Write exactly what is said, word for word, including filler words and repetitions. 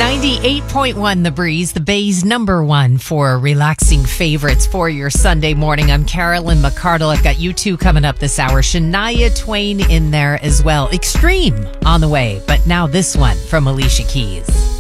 ninety-eight point one The Breeze, the Bay's number one for relaxing favorites for your Sunday morning. I'm Carolyn McCardle. I've got you two coming up this hour. Shania Twain in there as well. Extreme on the way, but now this one from Alicia Keys.